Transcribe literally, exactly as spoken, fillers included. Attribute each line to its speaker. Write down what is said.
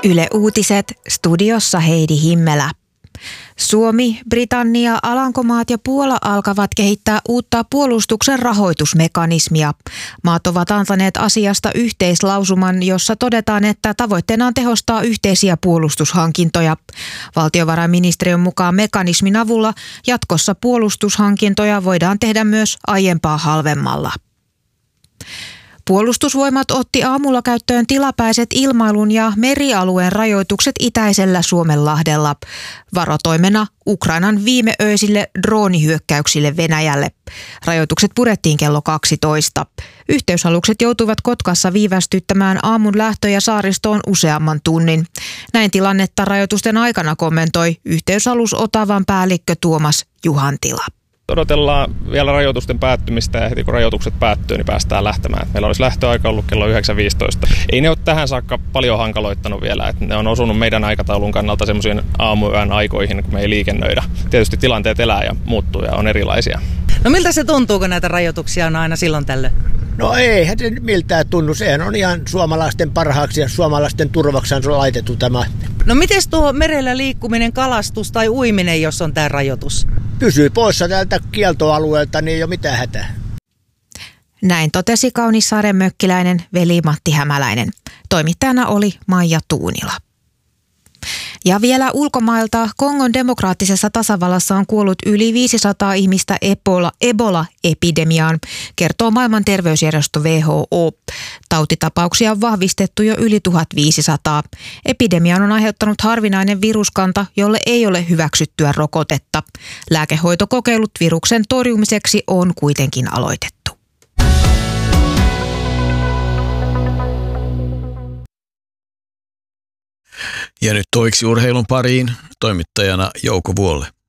Speaker 1: Yle Uutiset, studiossa Heidi Himmelä. Suomi, Britannia, Alankomaat ja Puola alkavat kehittää uutta puolustuksen rahoitusmekanismia. Maat ovat antaneet asiasta yhteislausuman, jossa todetaan, että tavoitteena on tehostaa yhteisiä puolustushankintoja. Valtiovarainministeriön mukaan mekanismin avulla jatkossa puolustushankintoja voidaan tehdä myös aiempaa halvemmalla. Puolustusvoimat otti aamulla käyttöön tilapäiset ilmailun ja merialueen rajoitukset itäisellä Suomenlahdella. Varotoimena Ukrainan viimeöisille droonihyökkäyksille Venäjälle. Rajoitukset purettiin kello kaksitoista. Yhteysalukset joutuivat Kotkassa viivästyttämään aamun lähtöjä saaristoon useamman tunnin. Näin tilannetta rajoitusten aikana kommentoi yhteysalus Otavan päällikkö Tuomas Juhantila.
Speaker 2: Odotellaan vielä rajoitusten päättymistä ja heti kun rajoitukset päättyy, niin päästään lähtemään. Meillä olisi lähtöaika ollut kello yhdeksän viisitoista. Ei ne ole tähän saakka paljon hankaloittanut vielä. Että ne on osunut meidän aikataulun kannalta semmoisiin aamuyön aikoihin, kun me ei liikennöidä. Tietysti tilanteet elää ja muuttuu ja on erilaisia.
Speaker 3: No miltä se tuntuu, kun näitä rajoituksia on aina silloin tällöin?
Speaker 4: No eihän se miltään tunnu. Sehän on ihan suomalaisten parhaaksi ja suomalaisten turvaksi on laitettu tämä.
Speaker 3: No miten tuo merellä liikkuminen, kalastus tai uiminen, jos on tämä rajoitus?
Speaker 4: Pysyy poissa tältä kieltoalueelta, niin ei ole mitään hätää.
Speaker 1: Näin totesi Kaunissaaren mökkiläinen veli Matti Hämäläinen. Toimittajana oli Maija Tuunila. Ja vielä ulkomailta Kongon demokraattisessa tasavallassa on kuollut yli viisisataa ihmistä Ebola, Ebola-epidemiaan, kertoo maailman terveysjärjestö W H O. Tautitapauksia on vahvistettu jo yli tuhatviisisataa. Epidemiaan on aiheuttanut harvinainen viruskanta, jolle ei ole hyväksyttyä rokotetta. Lääkehoitokokeilut viruksen torjumiseksi on kuitenkin aloitettu.
Speaker 5: Ja nyt toiksi urheilun pariin toimittajana Jouko Vuolle.